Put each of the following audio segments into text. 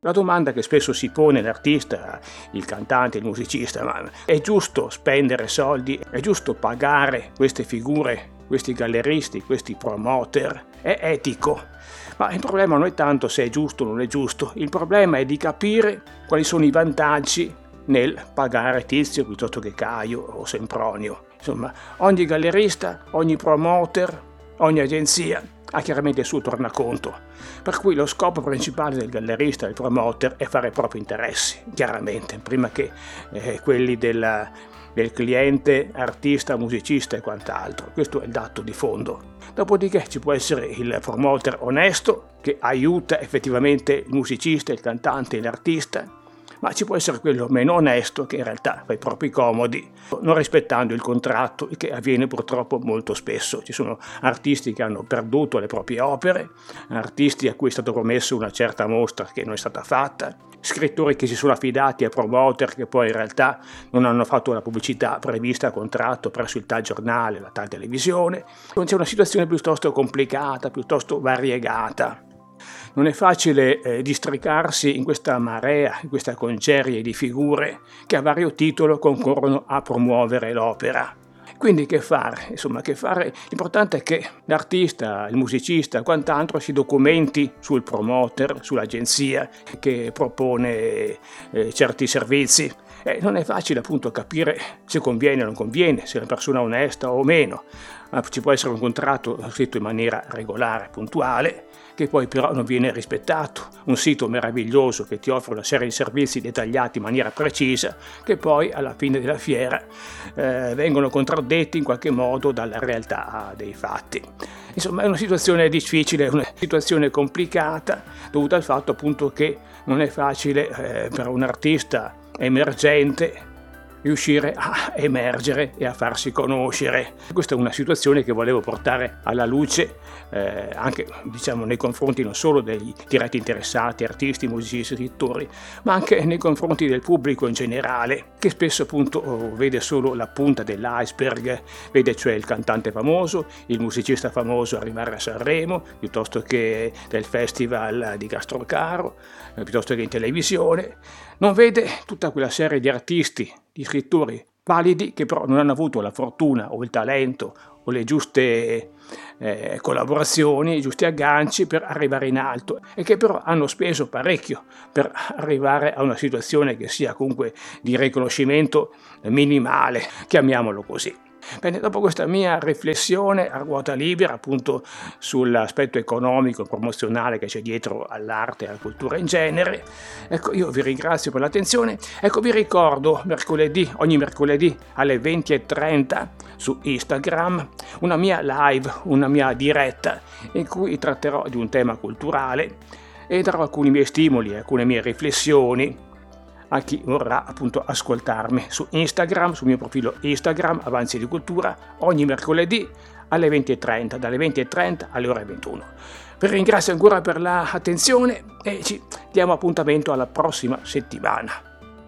La domanda che spesso si pone l'artista, il cantante, il musicista: ma è giusto spendere soldi? È giusto pagare queste figure, questi galleristi, questi promoter? È etico? Ma il problema non è tanto se è giusto o non è giusto, il problema è di capire quali sono i vantaggi nel pagare Tizio piuttosto che Caio o Sempronio. Insomma, ogni gallerista, ogni promoter, ogni agenzia ha chiaramente il suo tornaconto, per cui lo scopo principale del gallerista, del promoter, è fare i propri interessi, chiaramente, prima che quelli del cliente, artista, musicista e quant'altro. Questo è il dato di fondo. Dopodiché ci può essere il promoter onesto che aiuta effettivamente il musicista, il cantante, l'artista, ma ci può essere quello meno onesto che in realtà fa i propri comodi, non rispettando il contratto, il che avviene purtroppo molto spesso. Ci sono artisti che hanno perduto le proprie opere, artisti a cui è stato promesso una certa mostra che non è stata fatta, scrittori che si sono affidati a promoter che poi in realtà non hanno fatto la pubblicità prevista a contratto presso il tal giornale, la tal televisione. C'è una situazione piuttosto complicata, piuttosto variegata. Non è facile districarsi in questa marea, in questa congerie di figure che a vario titolo concorrono a promuovere l'opera. Quindi che fare? Insomma, che fare? L'importante è che l'artista, il musicista, quant'altro si documenti sul promoter, sull'agenzia che propone certi servizi. Non è facile appunto capire se conviene o non conviene, se è una persona onesta o meno. Ci può essere un contratto scritto in maniera regolare, puntuale, che poi però non viene rispettato, un sito meraviglioso che ti offre una serie di servizi dettagliati in maniera precisa, che poi alla fine della fiera vengono contraddetti in qualche modo dalla realtà dei fatti. Insomma, è una situazione difficile, una situazione complicata, dovuta al fatto appunto che non è facile per un artista emergente riuscire a emergere e a farsi conoscere. Questa è una situazione che volevo portare alla luce anche nei confronti non solo degli diretti interessati, artisti, musicisti, scrittori, ma anche nei confronti del pubblico in generale, che spesso appunto vede solo la punta dell'iceberg, vede cioè il cantante famoso, il musicista famoso arrivare a Sanremo, piuttosto che del festival di Castrocaro, piuttosto che in televisione. Non vede tutta quella serie di artisti, di scrittori validi che però non hanno avuto la fortuna o il talento o le giuste collaborazioni, i giusti agganci per arrivare in alto e che però hanno speso parecchio per arrivare a una situazione che sia comunque di riconoscimento minimale, chiamiamolo così. Bene, dopo questa mia riflessione a ruota libera appunto sull'aspetto economico e promozionale che c'è dietro all'arte e alla cultura in genere, ecco, io vi ringrazio per l'attenzione. Ecco, vi ricordo ogni mercoledì alle 20:30 su Instagram una mia live, una mia diretta in cui tratterò di un tema culturale e darò alcuni miei stimoli, alcune mie riflessioni a chi vorrà appunto ascoltarmi su Instagram, sul mio profilo Instagram Avanzi di Cultura, ogni mercoledì alle 20:30, dalle 20:30 alle ore 21. Vi ringrazio ancora per l'attenzione e ci diamo appuntamento alla prossima settimana.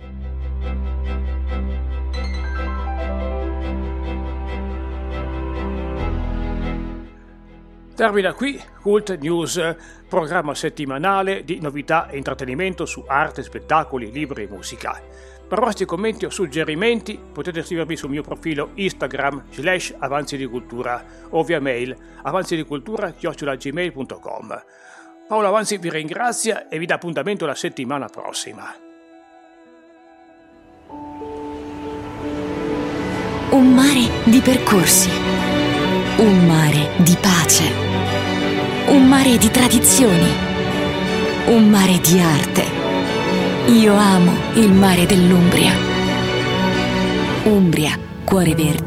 Termina qui Cult News, programma settimanale di novità e intrattenimento su arte, spettacoli, libri e musica. Per vostri commenti o suggerimenti potete scrivervi sul mio profilo Instagram /Avanzi di Cultura o via mail avanzidicultura@gmail.com. Paolo Avanzi vi ringrazia e vi dà appuntamento la settimana prossima. Un mare di percorsi, un mare di pace, un mare di tradizioni, un mare di arte. Io amo il mare dell'Umbria. Umbria, cuore verde.